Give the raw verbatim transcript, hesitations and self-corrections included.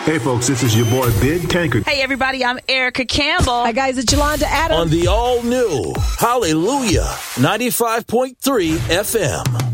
Hey, folks, this is your boy, Big Tankard. Hey, everybody, I'm Erica Campbell. Hi, guys, it's Yolanda Adams. On the all-new Hallelujah ninety-five point three F M.